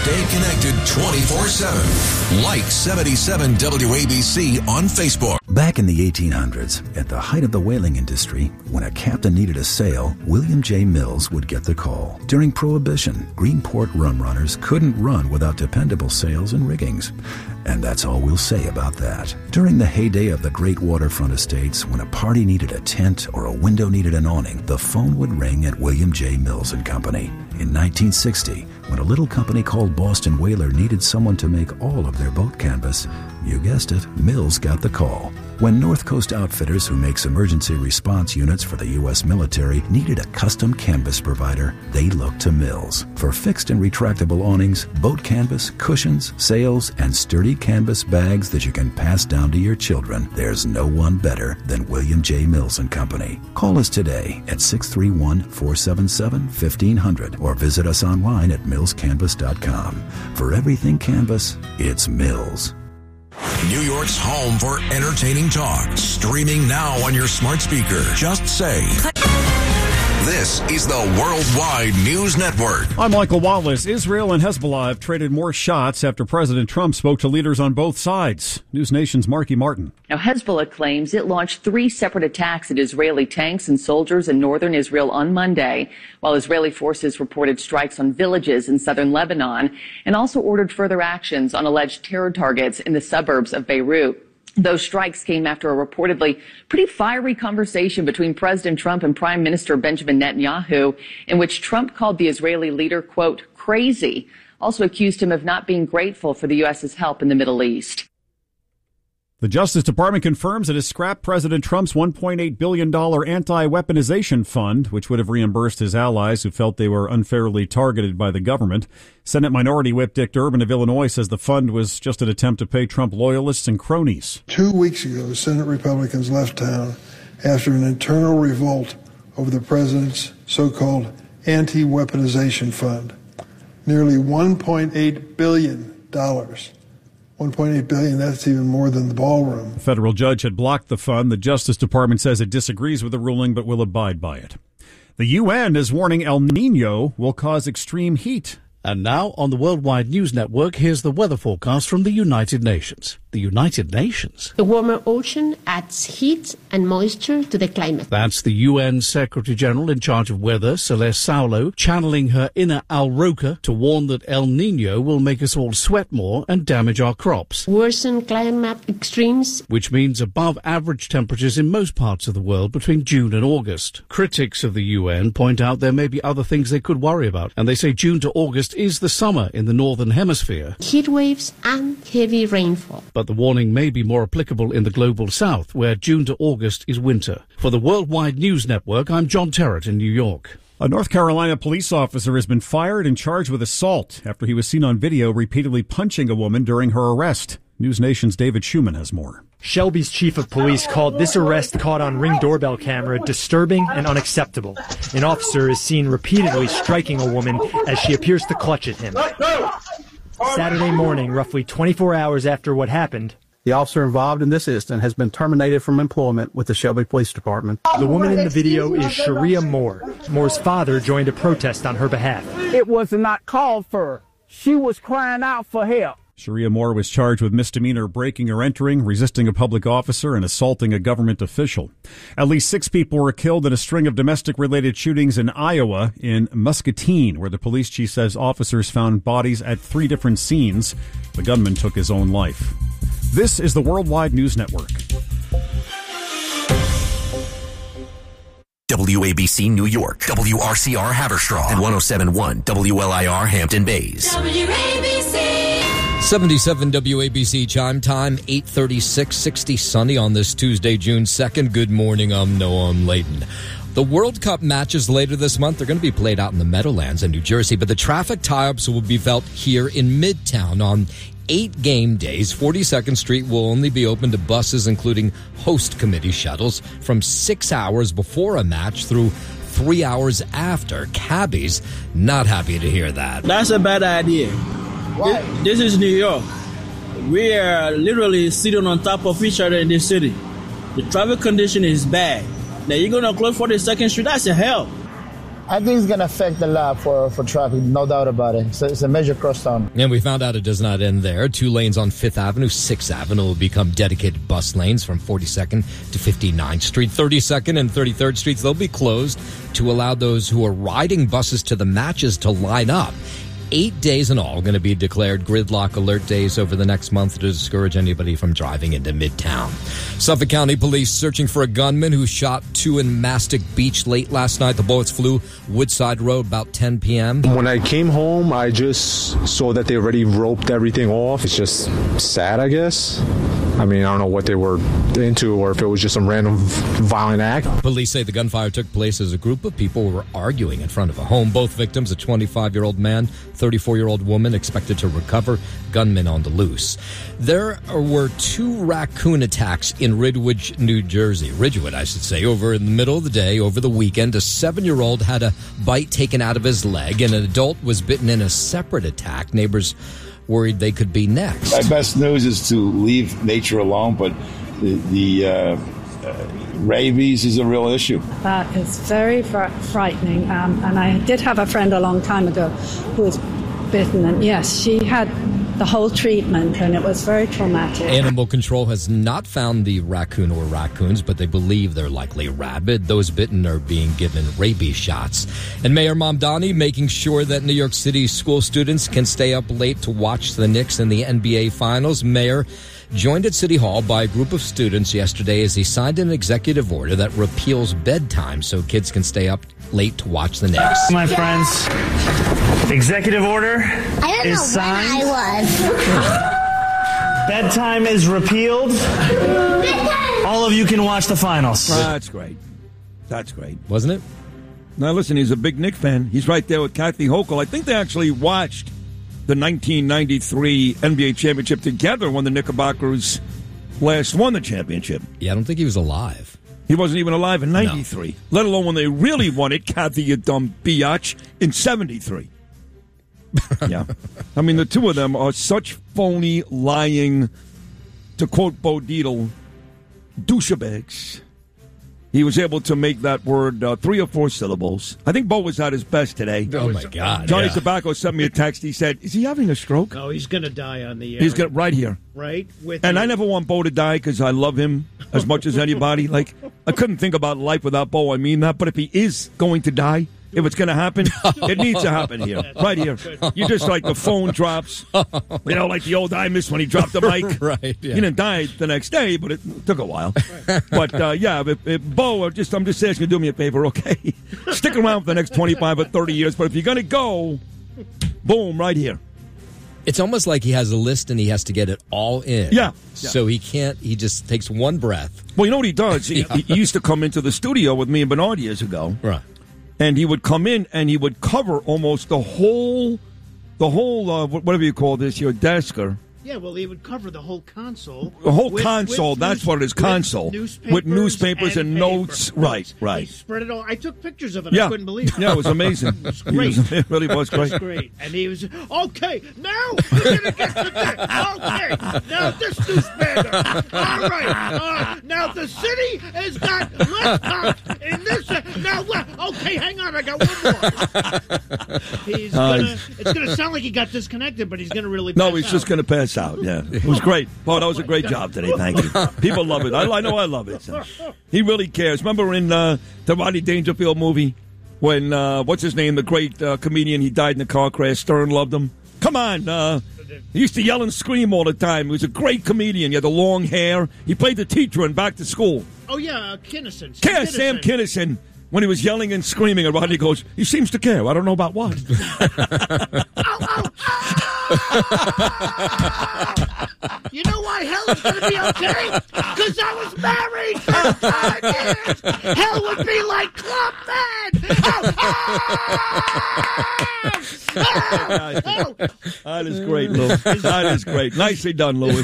Stay connected 24/7. Like 77 WABC on Facebook. Back in the 1800s, at the height of the whaling industry, when a captain needed a sail, William J. Mills would get the call. During Prohibition, Greenport rum runners couldn't run without dependable sails and riggings. And that's all we'll say about that. During the heyday of the great waterfront estates, when a party needed a tent or a window needed an awning, the phone would ring at William J. Mills and Company. In 1960, when a little company called Boston Whaler needed someone to make all of their boat canvas, you guessed it, Mills got the call. When North Coast Outfitters, who makes emergency response units for the U.S. military, needed a custom canvas provider, they looked to Mills. For fixed and retractable awnings, boat canvas, cushions, sails, and sturdy canvas bags that you can pass down to your children, there's no one better than William J. Mills and Company. Call us today at 631-477-1500 or visit us online at millscanvas.com. For everything canvas, it's Mills. New York's home for entertaining talk. Streaming now on your smart speaker. Just say, this is the Worldwide News Network. I'm Michael Wallace. Israel and Hezbollah have traded more shots after President Trump spoke to leaders on both sides. News Nation's Marky Martin. Now, Hezbollah claims it launched 3 separate attacks at Israeli tanks and soldiers in northern Israel on Monday, while Israeli forces reported strikes on villages in southern Lebanon and also ordered further actions on alleged terror targets in the suburbs of Beirut. Those strikes came after a reportedly pretty fiery conversation between President Trump and Prime Minister Benjamin Netanyahu, in which Trump called the Israeli leader, quote, crazy, also accused him of not being grateful for the U.S.'s help in the Middle East. The Justice Department confirms it has scrapped President Trump's $1.8 billion anti-weaponization fund, which would have reimbursed his allies who felt they were unfairly targeted by the government. Senate Minority Whip Dick Durbin of Illinois says the fund was just an attempt to pay Trump loyalists and cronies. 2 weeks ago, Senate Republicans left town after an internal revolt over the president's so-called anti-weaponization fund. Nearly $1.8 billion. $1.8 billion, that's even more than the ballroom. A federal judge had blocked the fund. The Justice Department says it disagrees with the ruling but will abide by it. The UN is warning El Nino will cause extreme heat. And now on the Worldwide News Network, here's the weather forecast from the United Nations. The United Nations? The warmer ocean adds heat and moisture to the climate. That's the UN Secretary General in charge of weather, Celeste Saulo, channeling her inner Al Roker to warn that El Nino will make us all sweat more and damage our crops. Worsen climate extremes. Which means above average temperatures in most parts of the world between June and August. Critics of the UN point out there may be other things they could worry about, and they say June to August is the summer in the Northern Hemisphere. Heat waves and heavy rainfall. But the warning may be more applicable in the global south, where June to August is winter. For the Worldwide News Network, I'm John Terrett in New York. A North Carolina police officer has been fired and charged with assault after he was seen on video repeatedly punching a woman during her arrest. News Nation's David Schumann has more. Shelby's chief of police called this arrest caught on Ring doorbell camera disturbing and unacceptable. An officer is seen repeatedly striking a woman as she appears to clutch at him. Saturday morning, roughly 24 hours after what happened, the officer involved in this incident has been terminated from employment with the Shelby Police Department. The woman in the video is Sharia Moore. Moore's father joined a protest on her behalf. It was not called for. She was crying out for help. Sharia Moore was charged with misdemeanor breaking or entering, resisting a public officer, and assaulting a government official. At least 6 people were killed in a string of domestic-related shootings in Iowa, in Muscatine, where the police chief says officers found bodies at 3 different scenes. The gunman took his own life. This is the Worldwide News Network. WABC New York, WRCR Haverstraw, and 107.1 WLIR Hampton Bays. WABC. 77 WABC chime time, 8:36, 60 sunny on this Tuesday, June 2nd. Good morning, I'm Noam Layton. The World Cup matches later this month, they're going to be played out in the Meadowlands in New Jersey, but the traffic tie-ups will be felt here in Midtown on 8 game days. 42nd Street will only be open to buses, including host committee shuttles, from 6 hours before a match through 3 hours after. Cabbies not happy to hear that. That's a bad idea. Why? This is New York. We are literally sitting on top of each other in this city. The traffic condition is bad. Now you're going to close 42nd Street? That's a hell. I think it's going to affect a lot for traffic, no doubt about it. So it's a major crosstown. And we found out it does not end there. 2 lanes on 5th Avenue, 6th Avenue will become dedicated bus lanes from 42nd to 59th Street. 32nd and 33rd Streets, they'll be closed to allow those who are riding buses to the matches to line up. 8 days in all going to be declared gridlock alert days over the next month to discourage anybody from driving into Midtown. Suffolk County Police searching for a gunman who shot 2 in Mastic Beach late last night. The bullets flew Woodside Road about 10 p.m. When I came home, I just saw that they already roped everything off. It's just sad, I guess. I mean, I don't know what they were into or if it was just some random violent act. Police say the gunfire took place as a group of people were arguing in front of a home. Both victims, a 25-year-old man, 34-year-old woman, expected to recover. Gunmen on the loose. There were 2 raccoon attacks in Ridgewood, New Jersey. Ridgewood, I should say. Over in the middle of the day, over the weekend, a 7-year-old had a bite taken out of his leg, and an adult was bitten in a separate attack. Neighbors worried they could be next. My best news is to leave nature alone, but the rabies is a real issue. That is very frightening. And I did have a friend a long time ago who was bitten, and yes, she had the whole treatment, and it was very traumatic. Animal Control has not found the raccoon or raccoons, but they believe they're likely rabid. Those bitten are being given rabies shots. And Mayor Mamdani making sure that New York City school students can stay up late to watch the Knicks in the NBA Finals. Mayor joined at City Hall by a group of students yesterday as he signed an executive order that repeals bedtime so kids can stay up late to watch the Knicks. My friends, executive order is signed. Bedtime is repealed. All of you can watch the finals. That's great. That's great. Wasn't it? Now, listen, he's a big Knick fan. He's right there with Kathy Hochul. I think they actually watched the 1993 NBA championship together when the Knickerbockers last won the championship. Yeah, I don't think he was alive. He wasn't even alive in 93, let alone when they really won it, Kathy, you dumb biatch, in 73. Yeah. I mean, the two of them are such phony, lying, to quote Bo Dietl, douchebags. He was able to make that word 3 or 4 syllables. I think Bo was at his best today. Oh, my God. Johnny Tobacco sent me a text. He said, is he having a stroke? No, he's going to die on the air. He's got right here. Right? And I never want Bo to die because I love him as much as anybody. Like, I couldn't think about life without Bo. I mean that. But if he is going to die, if it's going to happen, it needs to happen here. Right here. You just like the phone drops. You know, like the old Imus when he dropped the mic. Right. Yeah. He didn't die the next day, but it took a while. But, yeah, if Bo, I'm just asking you to do me a favor, okay? Stick around for the next 25 or 30 years. But if you're going to go, boom, right here. It's almost like he has a list and he has to get it all in. Yeah. So he just takes one breath. Well, you know what he does? He used to come into the studio with me and Bernard years ago. Right. And he would come in and he would cover almost the whole whatever you call this, your desker. Yeah, well, he would cover the whole console. The whole console, that's what it is, console. With newspapers and notes. Right. He spread it all. I took pictures of it. Yeah. I couldn't believe it. Yeah, it was amazing. It was great. It really was great. It was great. And he was, okay, now we're going to get to this. Okay, now this newspaper. All right. Now the city has got laptops in this. Now, okay, hang on. I got one more. It's going to sound like he got disconnected, but he's going to really pass No, he's just going to pass out, yeah. It was great. Bo, that was a great job today. Thank you. People love it. I know I love it. So. He really cares. Remember in the Rodney Dangerfield movie when, what's his name, the great comedian, he died in a car crash. Stern loved him. Come on. He used to yell and scream all the time. He was a great comedian. He had the long hair. He played the teacher in Back to School. Oh, yeah, Kinison. Sam Kinison. When he was yelling and screaming, and Rodney goes, he seems to care. I don't know about what. You know why hell is going to be okay? Because I was married for 5 years. Hell would be like Club Med. That is great, Lou. That is great. Nicely done, Louis.